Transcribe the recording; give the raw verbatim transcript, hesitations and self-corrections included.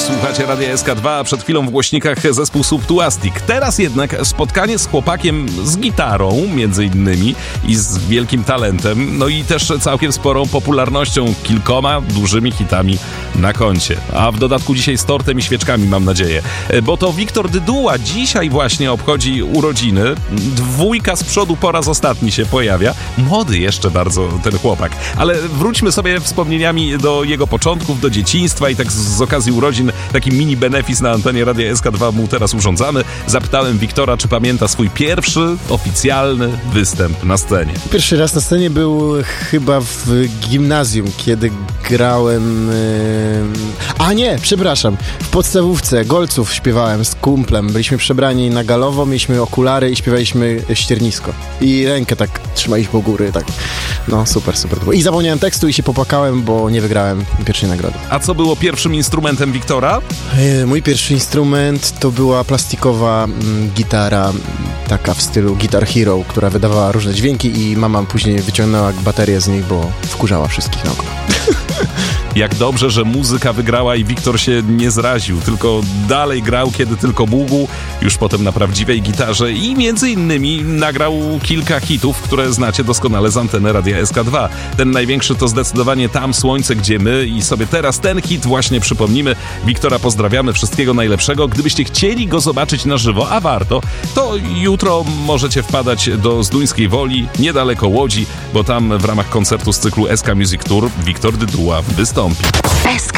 Słuchacie Radia S K dwa, a przed chwilą w głośnikach zespół Subtuastic. Teraz jednak spotkanie z chłopakiem z gitarą, między innymi, i z wielkim talentem, no i też całkiem sporą popularnością, kilkoma dużymi hitami na koncie. A w dodatku dzisiaj z tortem i świeczkami, mam nadzieję. Bo to Wiktor Dyduła dzisiaj właśnie obchodzi urodziny. Dwójka z przodu po raz ostatni się pojawia. Młody jeszcze bardzo ten chłopak. Ale wróćmy sobie wspomnieniami do jego początków, do dzieciństwa i tak z, z okazji urodzin taki mini benefis na antenie Radia S K dwa mu teraz urządzamy. Zapytałem Wiktora, czy pamięta swój pierwszy oficjalny występ na scenie. Pierwszy raz na scenie był chyba w gimnazjum, kiedy grałem... Yy... A nie, przepraszam. W podstawówce Golców śpiewałem z kumplem. Byliśmy przebrani na galowo, mieliśmy okulary i śpiewaliśmy ściernisko. I rękę tak trzymaliśmy u góry, tak. No, super, super. I zapomniałem tekstu i się popłakałem, bo nie wygrałem pierwszej nagrody. A co było pierwszym instrumentem Wiktora? Yy, mój pierwszy instrument to była plastikowa mm, gitara, taka w stylu Guitar Hero, która wydawała różne dźwięki i mama później wyciągnęła baterię z niej, bo wkurzała wszystkich na okno. Jak dobrze, że muzyka wygrała i Wiktor się nie zraził, tylko dalej grał, kiedy tylko mógł, już potem na prawdziwej gitarze i między innymi nagrał kilka hitów, które znacie doskonale z anteny Radia S K dwa. Ten największy to zdecydowanie Tam słońce, gdzie my i sobie teraz ten hit właśnie przypomnimy. Wiktora pozdrawiamy, wszystkiego najlepszego. Gdybyście chcieli go zobaczyć na żywo, a warto, to jutro możecie wpadać do Zduńskiej Woli, niedaleko Łodzi, bo tam w ramach koncertu z cyklu S K Music Tour Wiktor Dyduła wystąpi. S K